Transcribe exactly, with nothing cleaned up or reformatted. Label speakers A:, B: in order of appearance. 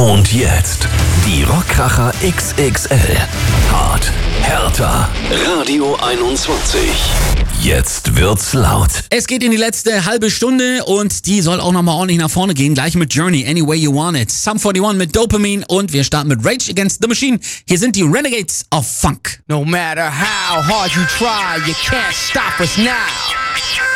A: Und jetzt die Rockkracher X X L. Hart, härter. Radio einundzwanzig. Jetzt wird's laut.
B: Es geht in die letzte halbe Stunde und die soll auch nochmal ordentlich nach vorne gehen. Gleich mit Journey, Any Way You Want It. Sum forty-one mit Dopamine und wir starten mit Rage Against the Machine. Hier sind die Renegades of Funk.
C: No matter how hard you try, you can't stop us now.